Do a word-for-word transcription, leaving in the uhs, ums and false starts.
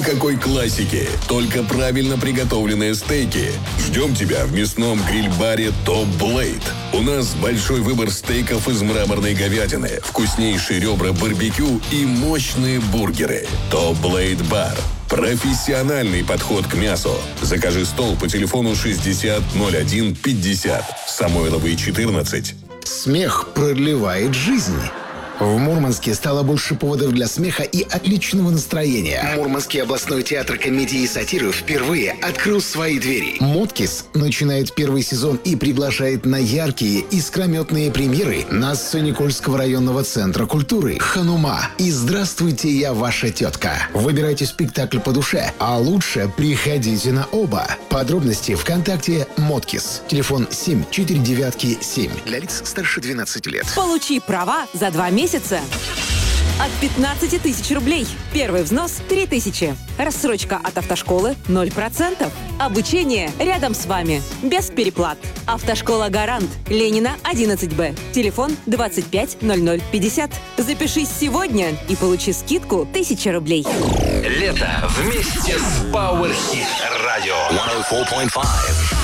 Никакой классики, только правильно приготовленные стейки. Ждем тебя в мясном гриль-баре Top Blade. У нас большой выбор стейков из мраморной говядины, вкуснейшие ребра барбекю и мощные бургеры. Top Blade Bar. Профессиональный подход к мясу. Закажи стол по телефону шестьдесят ноль один пятьдесят. Самойловый, четырнадцать. Смех продлевает жизнь. В Мурманске стало больше поводов для смеха и отличного настроения. Мурманский областной театр комедии и сатиры впервые открыл свои двери. «Моткис» начинает первый сезон и приглашает на яркие, искрометные премьеры на сцене Кольского районного центра культуры «Ханума» и «Здравствуйте, я ваша тетка». Выбирайте спектакль по душе, а лучше приходите на оба. Подробности ВКонтакте «Моткис». Телефон семь четыре девять семь. Для лиц старше двенадцати лет. Получи права за два месяца от пятнадцати тысяч рублей. Первый взнос – три тысячи. Рассрочка от автошколы – ноль процентов. Обучение рядом с вами. Без переплат. Автошкола «Гарант». Ленина, одиннадцать Б. Телефон двадцать пять ноль ноль пятьдесят. Запишись сегодня и получи скидку тысяча рублей. Лето вместе с Power Hit Radio сто четыре и пять.